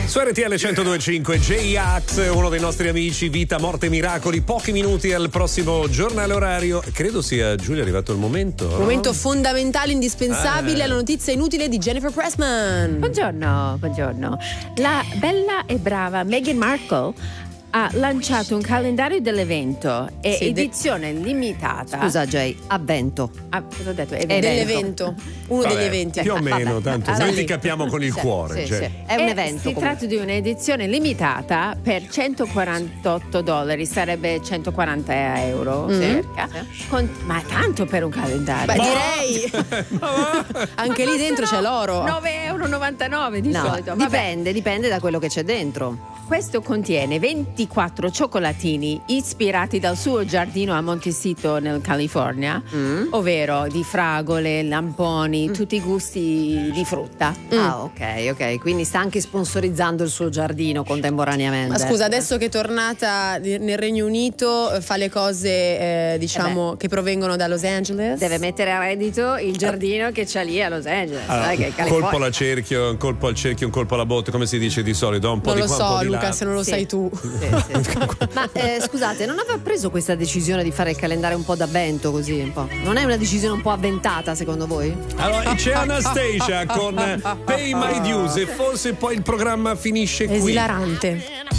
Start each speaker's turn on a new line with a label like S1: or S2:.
S1: Su RTL 102.5 J-Ax, uno dei nostri amici, vita, morte, miracoli, pochi minuti al prossimo giornale orario. Credo sia, Giulia, arrivato il momento.
S2: Momento fondamentale, indispensabile, la notizia inutile di Jennifer Pressman.
S3: Buongiorno. La bella e brava Meghan Markle ha lanciato un calendario dell'evento e edizione limitata.
S4: Scusa Jay, avvento.
S3: Cosa ho detto?
S2: Dell'evento. Uno degli eventi.
S1: Più o meno, tanto noi li capiamo con il cuore.
S4: Sì. È un evento.
S3: Si tratta di un'edizione limitata per $148, sarebbe 140 euro circa. Ma tanto per un calendario.
S2: Beh, direi. Anche lì dentro c'è l'oro.
S3: €9,99 di solito.
S4: Dipende da quello che c'è dentro.
S3: Questo contiene 24 cioccolatini ispirati dal suo giardino a Montecito nel California, ovvero di fragole, lamponi, tutti i gusti di frutta.
S4: Ah, ok. Quindi sta anche sponsorizzando il suo giardino contemporaneamente.
S2: Ma scusa, adesso che è tornata nel Regno Unito, fa le cose che provengono da Los Angeles.
S4: Deve mettere a reddito il giardino che c'ha lì a Los Angeles.
S1: Un colpo al cerchio, un colpo alla botte, come si dice di solito, un po'
S2: non
S1: di
S2: lo
S1: qua,
S2: so,
S1: un po' di là.
S2: Luca, se non lo sai tu.
S4: Ma scusate, non aveva preso questa decisione di fare il calendario un po' d'avvento così? Un po'? Non è una decisione un po' avventata secondo voi?
S1: Allora, c'è Anastasia con Pay My Dues e forse poi il programma finisce qui.
S2: Esilarante.